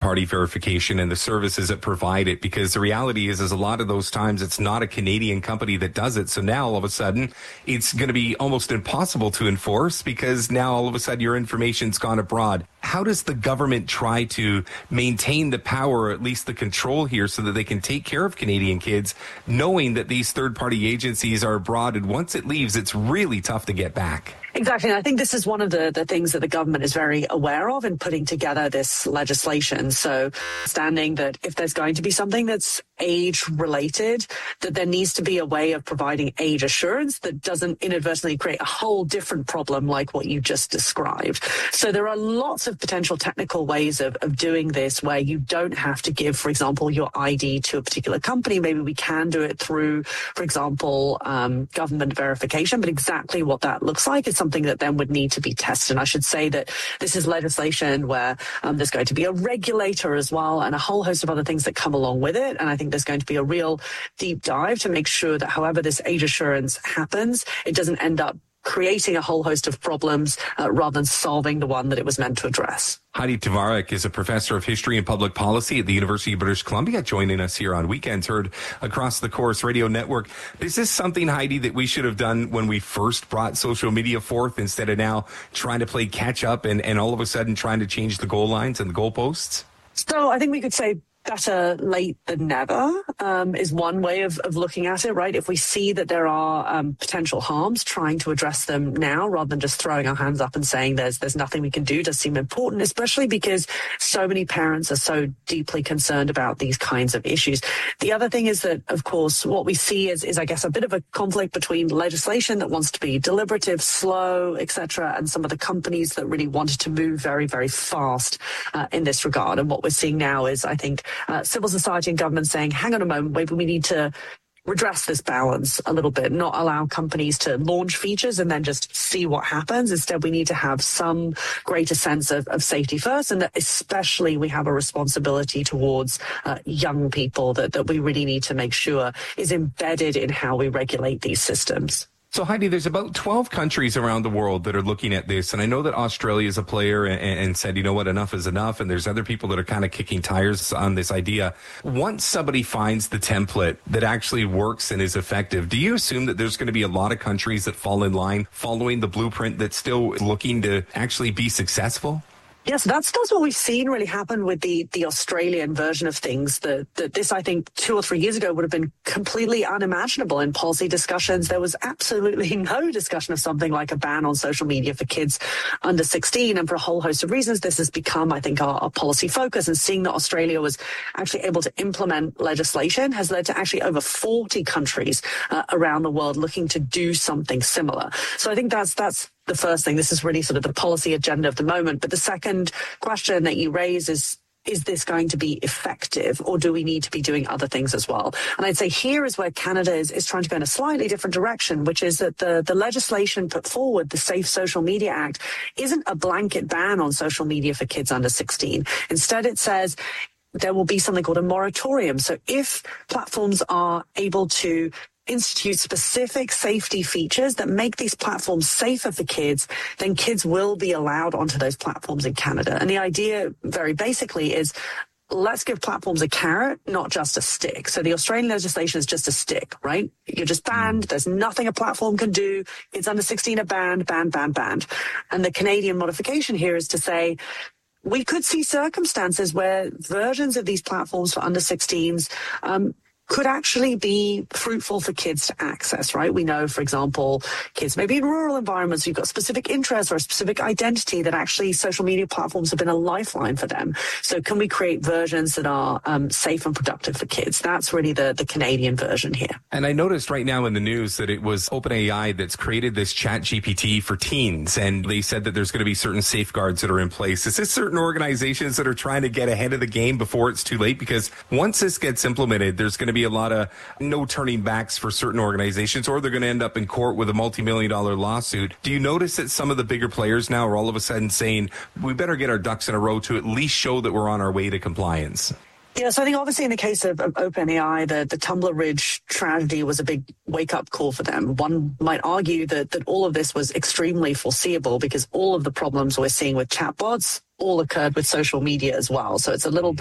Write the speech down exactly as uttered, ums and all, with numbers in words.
third-party verification and the services that provide it, because the reality is, is a lot of those times it's not a Canadian company that does it. So now all of a sudden it's going to be almost impossible to enforce because now all of a sudden your information's gone abroad. How does the government try to maintain the power, or at least the control here, so that they can take care of Canadian kids, knowing that these third-party agencies are abroad, and once it leaves, it's really tough to get back? Exactly. And I think this is one of the, the things that the government is very aware of in putting together this legislation. So understanding that if there's going to be something that's age related, that there needs to be a way of providing age assurance that doesn't inadvertently create a whole different problem like what you just described. So there are lots of potential technical ways of, of doing this where you don't have to give, for example, your I D to a particular company. Maybe we can do it through, for example, um, government verification, but exactly what that looks like is something that then would need to be tested. And I should say that this is legislation where um, there's going to be a regulator as well and a whole host of other things that come along with it. And I think there's going to be a real deep dive to make sure that however this age assurance happens, it doesn't end up creating a whole host of problems uh, rather than solving the one that it was meant to address. Heidi Tavares is a professor of history and public policy at the University of British Columbia, joining us here on Weekends Heard across the Corus Radio Network. Is this something, Heidi, that we should have done when we first brought social media forth, instead of now trying to play catch up and, and all of a sudden trying to change the goal lines and the goalposts? So I think we could say better late than never um, is one way of, of looking at it, right? If we see that there are um, potential harms, trying to address them now rather than just throwing our hands up and saying there's there's nothing we can do does seem important, especially because so many parents are so deeply concerned about these kinds of issues. The other thing is that, of course, what we see is, is I guess, a bit of a conflict between legislation that wants to be deliberative, slow, et cetera, and some of the companies that really wanted to move very, very fast uh, in this regard. And what we're seeing now is, I think, Uh, civil society and government saying, hang on a moment, maybe we need to redress this balance a little bit, not allow companies to launch features and then just see what happens. Instead, we need to have some greater sense of, of safety first, and that especially we have a responsibility towards uh, young people that, that we really need to make sure is embedded in how we regulate these systems. So, Heidi, there's about twelve countries around the world that are looking at this. And I know that Australia is a player and, and said, you know what, enough is enough. And there's other people that are kind of kicking tires on this idea. Once somebody finds the template that actually works and is effective, do you assume that there's going to be a lot of countries that fall in line following the blueprint that's still looking to actually be successful? Yes, that's that's what we've seen really happen with the the Australian version of things. That that this, I think, two or three years ago would have been completely unimaginable in policy discussions. There was absolutely no discussion of something like a ban on social media for kids under sixteen, and for a whole host of reasons, this has become, I think, our, our policy focus. And seeing that Australia was actually able to implement legislation has led to actually over forty countries uh, around the world looking to do something similar. So I think that's that's. the first thing. This is really sort of the policy agenda of the moment. But the second question that you raise is, is this going to be effective, or do we need to be doing other things as well? And I'd say here is where Canada is, is trying to go in a slightly different direction, which is that the, the legislation put forward, the Safe Social Media Act, isn't a blanket ban on social media for kids under sixteen. Instead, it says there will be something called a moratorium. So if platforms are able to institute specific safety features that make these platforms safer for kids, then kids will be allowed onto those platforms in Canada. And the idea, very basically, is let's give platforms a carrot, not just a stick. So the Australian legislation is just a stick, right? You're just banned. There's nothing a platform can do. Kids under sixteen are banned, banned, banned, banned. And the Canadian modification here is to say, we could see circumstances where versions of these platforms for under sixteens um, could actually be fruitful for kids to access, right? We know, for example, kids maybe in rural environments, you've got specific interests or a specific identity that actually social media platforms have been a lifeline for them. So can we create versions that are um, safe and productive for kids? That's really the, the Canadian version here. And I noticed right now in the news that it was OpenAI that's created this Chat G P T for teens, and they said that there's going to be certain safeguards that are in place. Is this certain organizations that are trying to get ahead of the game before it's too late? Because once this gets implemented, there's going to be a lot of no turning backs for certain organizations, or they're going to end up in court with a multi-million dollar lawsuit. Do you notice that some of the bigger players now are all of a sudden saying, we better get our ducks in a row to at least show that we're on our way to compliance? Yeah, so I think obviously in the case of, of OpenAI, the, the Tumblr Ridge tragedy was a big wake-up call for them. One might argue that, that all of this was extremely foreseeable because all of the problems we're seeing with chatbots all occurred with social media as well. So it's a little bit